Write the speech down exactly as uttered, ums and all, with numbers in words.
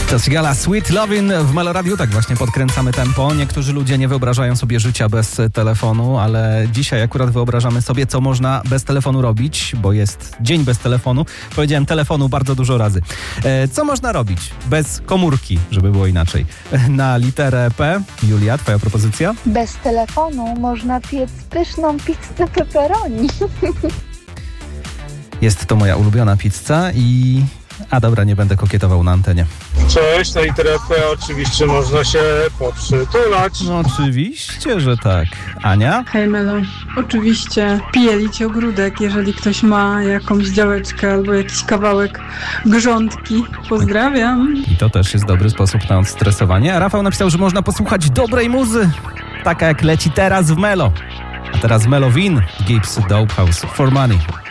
To Sigala Sweet Lovin' w Meloradiu. Tak właśnie podkręcamy tempo. Niektórzy ludzie nie wyobrażają sobie życia bez telefonu, ale dzisiaj akurat wyobrażamy sobie, co można bez telefonu robić, bo jest dzień bez telefonu. Powiedziałem telefonu bardzo dużo razy. E, co można robić bez komórki, żeby było inaczej? Na literę P. Julia, twoja propozycja? Bez telefonu można piec pyszną pizzę pepperoni. Jest to moja ulubiona pizza i... A dobra, nie będę kokietował na antenie. Cześć, na literę P oczywiście można się poprzytulać. No oczywiście, że tak. Ania? Hej Melo, oczywiście pielić ogródek, jeżeli ktoś ma jakąś działeczkę albo jakiś kawałek grządki. Pozdrawiam. I to też jest dobry sposób na odstresowanie. A Rafał napisał, że można posłuchać dobrej muzy, taka jak leci teraz w Melo. A teraz Melo Win, Gibbs Dope House for Money.